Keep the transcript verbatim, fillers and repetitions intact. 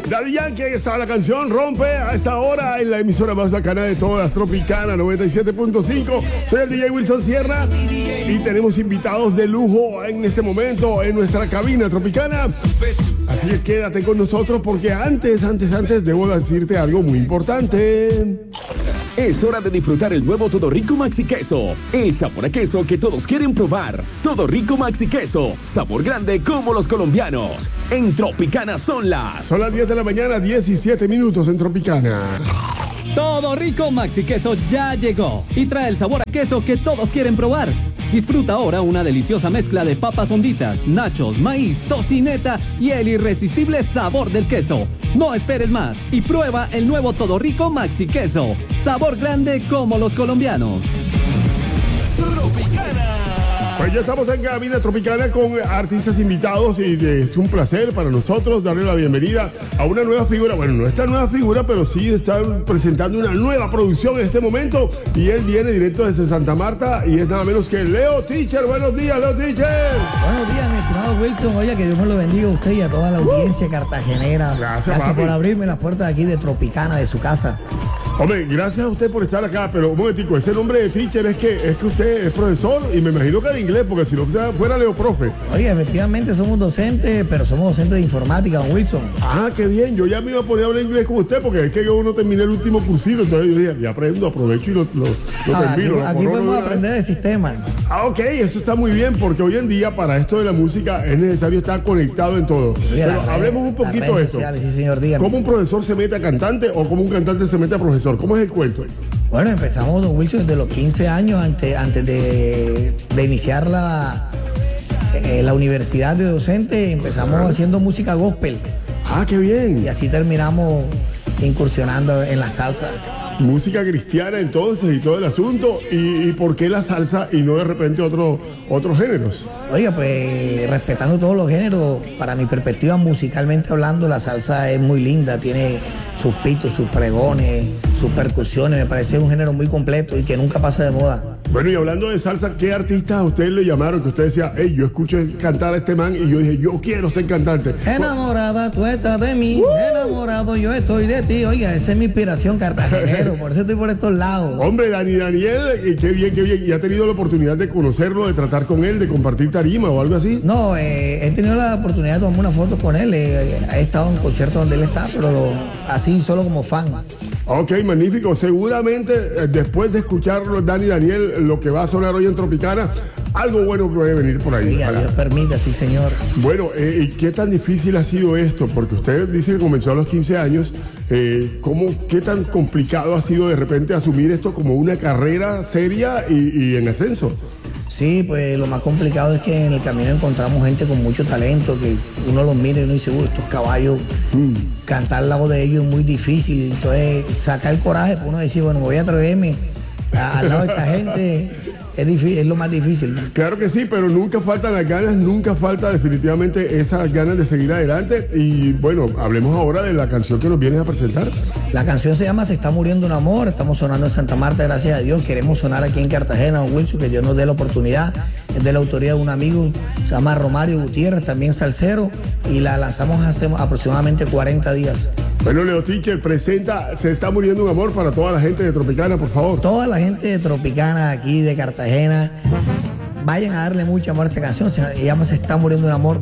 Daddy Yankee, ahí estaba la canción, rompe a esta hora en la emisora más bacana de todas, Tropicana noventa y siete punto cinco. Soy el D J Wilson Sierra y tenemos invitados de lujo en este momento en nuestra cabina Tropicana. Así que quédate con nosotros porque antes, antes, antes debo decirte algo muy importante. Es hora de disfrutar el nuevo Todo Rico Maxi Queso. El sabor a queso que todos quieren probar. Todo Rico Maxi Queso. Sabor grande como los colombianos. En Tropicana son las... Son las diez de la mañana, diecisiete minutos en Tropicana. Todo Rico Maxi Queso ya llegó y trae el sabor a queso que todos quieren probar. Disfruta ahora una deliciosa mezcla de papas honditas, nachos, maíz, tocineta y el irresistible sabor del queso. No esperes más y prueba el nuevo Todo Rico Maxi Queso. Sabor grande como los colombianos. Pues ya estamos en Cabina Tropicana con artistas invitados y es un placer para nosotros darle la bienvenida a una nueva figura. Bueno, no esta nueva figura, pero sí están presentando una nueva producción en este momento y él viene directo desde Santa Marta y es nada menos que Leo Teacher. Buenos días, Leo Teacher. Buenos días, mi estimado Wilson. Oye, que Dios me lo bendiga a usted y a toda la audiencia uh, cartagenera. Gracias, Gracias papi. por abrirme las puertas aquí de Tropicana, de su casa. Hombre, gracias a usted por estar acá, pero un momentico, ese nombre de teacher es que es que usted es profesor y me imagino que de inglés, porque si no fuera Leo Profe. Oye, efectivamente somos docentes, pero somos docentes de informática, don Wilson. Ah, qué bien, yo ya me iba a poner a hablar inglés con usted, porque es que yo no terminé el último cursito, entonces yo dije, ya aprendo, aprovecho y lo, lo, lo ah, termino. Aquí, aquí podemos aprender de sistema. Ah, ok, eso está muy bien, porque hoy en día para esto de la música es necesario estar conectado en todo. Oye, pero redes, hablemos un poquito de esto. Sociales, sí, señor, dígame. ¿Cómo un profesor se mete a cantante o cómo un cantante se mete a profesor? ¿Cómo es el cuento? Bueno, empezamos, don Wilson, desde los quince años, antes, antes de, de iniciar la, eh, la universidad de docente, empezamos ah. haciendo música gospel. Ah, qué bien. Y así terminamos incursionando en la salsa. Música cristiana entonces y todo el asunto. ¿Y, y por qué la salsa y no de repente otro, otros géneros? Oiga, pues respetando todos los géneros, para mi perspectiva musicalmente hablando, la salsa es muy linda, tiene sus pitos, sus pregones, sus percusiones, me parece un género muy completo y que nunca pasa de moda. Bueno, y hablando de salsa, ¿qué artistas a ustedes le llamaron que usted decía, hey, yo escucho cantar a este man y yo dije, yo quiero ser cantante? Enamorada tú estás de mí, uh. enamorado yo estoy de ti. Oiga, esa es mi inspiración, cartagenero, por eso estoy por estos lados. Hombre, Dani Daniel, qué bien, qué bien. ¿Y ha tenido la oportunidad de conocerlo, de tratar con él, de compartir tarima o algo así? No, eh, he tenido la oportunidad de tomar una foto con él, eh, he estado en conciertos donde él está, pero lo, así solo como fan. Ok, magnífico. Seguramente eh, después de escucharlo, Dani Daniel, lo que va a sonar hoy en Tropicana, algo bueno puede venir por ahí. Diga, Dios permita, sí, señor. Bueno, eh, ¿y qué tan difícil ha sido esto? Porque usted dice que comenzó a los quince años. Eh, ¿cómo, ¿Qué tan complicado ha sido de repente asumir esto como una carrera seria y, y en ascenso? Sí, pues lo más complicado es que en el camino encontramos gente con mucho talento, que uno los mira y uno dice, uy, estos caballos, mm. cantar la voz de ellos es muy difícil. Entonces, sacar el coraje para uno decir, bueno, voy a atreverme a, al lado de esta gente, es, difícil, es lo más difícil, ¿no? Claro que sí, pero nunca faltan las ganas, nunca falta definitivamente esas ganas de seguir adelante. Y bueno, hablemos ahora de la canción que nos vienes a presentar. La canción se llama Se está muriendo un amor, estamos sonando en Santa Marta, gracias a Dios, queremos sonar aquí en Cartagena, don Wilson, que Dios nos dé la oportunidad, es de la autoría de un amigo, se llama Romario Gutiérrez, también salsero, y la lanzamos hace aproximadamente cuarenta días. Bueno, Leo Teacher, presenta Se está muriendo un amor para toda la gente de Tropicana, por favor. Toda la gente de Tropicana, aquí de Cartagena, vayan a darle mucho amor a esta canción, se llama Se está muriendo un amor.